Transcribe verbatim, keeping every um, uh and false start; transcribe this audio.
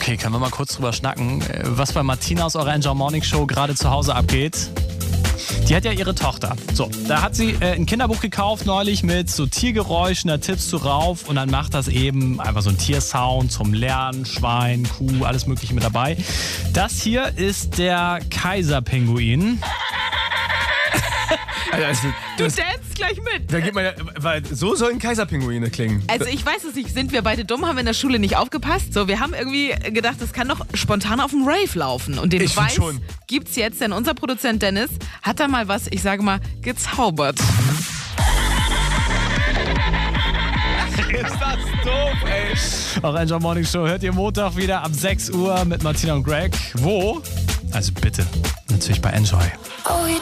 Okay, können wir mal kurz drüber schnacken, was bei Martina aus eurer Enjoy Morning Show gerade zu Hause abgeht? Die hat ja ihre Tochter. So, da hat sie äh, ein Kinderbuch gekauft neulich mit so Tiergeräuschen, da tippst du rauf und dann macht das eben einfach so ein Tiersound zum Lernen, Schwein, Kuh, alles mögliche mit dabei. Das hier ist der Kaiserpinguin. Also, Du dance gleich mit. da geht man ja, weil so sollen Kaiserpinguine klingen. Also ich weiß es nicht, sind wir beide dumm, haben wir in der Schule nicht aufgepasst? So, wir haben irgendwie gedacht, das kann doch spontan auf dem Rave laufen. Und den Ich find Beweis schon. gibt's jetzt, denn unser Produzent Dennis hat da mal was, ich sage mal, gezaubert. Ist das doof, ey. Auch Enjoy Morning Show hört ihr Montag wieder ab sechs Uhr mit Martina und Greg. Wo? Also bitte, natürlich bei Enjoy. Oh, we